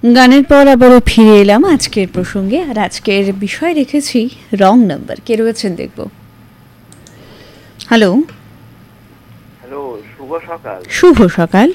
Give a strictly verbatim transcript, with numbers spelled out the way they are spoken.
গানের পর আবারও ফিরে এলাম আজকের প্রসঙ্গে। আর আজকের বিষয় রেখেছি রং নাম্বার। কে রয়েছেন দেখব। হ্যালো হ্যালো, শুভ সকাল। শুভ সকাল।